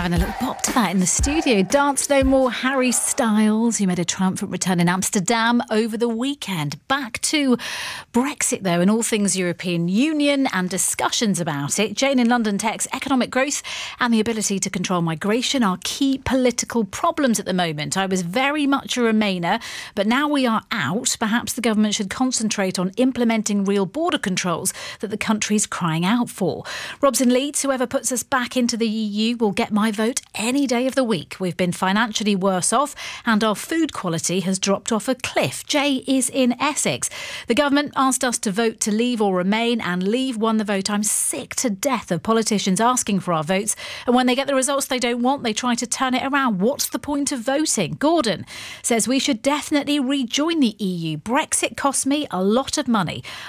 having a little pop to that in the studio. Dance No More, Harry Styles, who made a triumphant return in Amsterdam over the weekend. Back to Brexit, though, and all things European Union and discussions about it. Jane in London texts, economic growth and the ability to control migration are key political problems at the moment. I was very much a Remainer, but now we are out. Perhaps the government should concentrate on implementing real border controls that the country's crying out for. Rob's in Leeds, whoever puts us back into the EU will get my vote any day of the week. We've been financially worse off and our food quality has dropped off a cliff. Jay is in Essex. The government asked us to vote to leave or remain, and leave won the vote. I'm sick to death of politicians asking for our votes, and when they get the results they don't want, they try to turn it around. What's the point of voting? Gordon says we should definitely rejoin the EU. Brexit cost me a lot of money.